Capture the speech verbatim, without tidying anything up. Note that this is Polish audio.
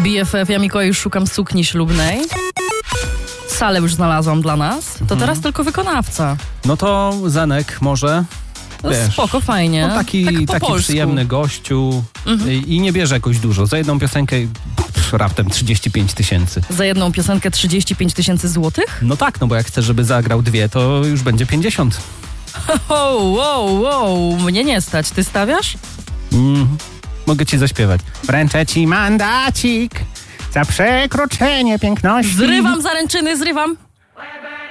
B F F, ja Mikołaj już szukam sukni ślubnej. Salę już znalazłam dla nas. To Mhm. teraz tylko wykonawca. No to Zenek może... No Wiesz, spoko, fajnie. no taki, tak po taki polsku. przyjemny gościu Mhm. i, i nie bierze jakoś dużo. Za jedną piosenkę pff, raptem trzydzieści pięć tysięcy. Za jedną piosenkę trzydzieści pięć tysięcy złotych? No tak, no bo jak chcesz, żeby zagrał dwie, to już będzie pięćdziesiąt. Wow, wow, wow, mnie nie stać. Ty stawiasz? Mm, mogę ci zaśpiewać. Wręczę ci mandacik za przekroczenie piękności. Zrywam zaręczyny, zrywam.